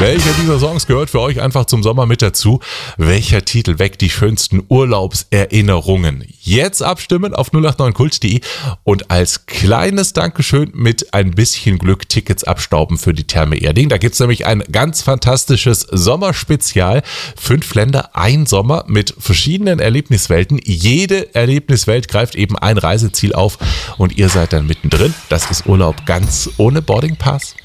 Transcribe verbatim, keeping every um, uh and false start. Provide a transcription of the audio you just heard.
Welcher dieser Songs gehört für euch einfach zum Sommer mit dazu? Welcher Titel weckt die schönsten Urlaubserinnerungen? Jetzt abstimmen auf null acht neun kult punkt de und als kleines Dankeschön mit ein bisschen Glück Tickets abstauben für die Therme Erding. Da gibt es nämlich ein ganz fantastisches Sommerspezial. Fünf Länder, ein Sommer mit verschiedenen Erlebniswelten. Jede Erlebniswelt greift eben ein Reiseziel auf und ihr seid dann mittendrin. Das ist Urlaub ganz ohne Boarding Pass.